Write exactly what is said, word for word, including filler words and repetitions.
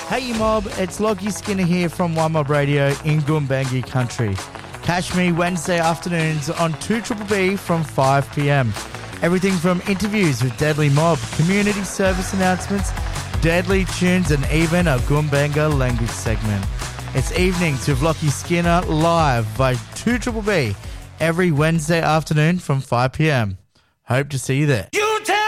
Hey mob, it's Lockie Skinner here from One Mob Radio in Goombangi country. Catch me Wednesday afternoons on two B B from five p.m. Everything from interviews with Deadly Mob, community service announcements, deadly tunes and even a Goombanga language segment. It's evenings with Lockie Skinner live by two B B every Wednesday afternoon from five p.m. Hope to see you there.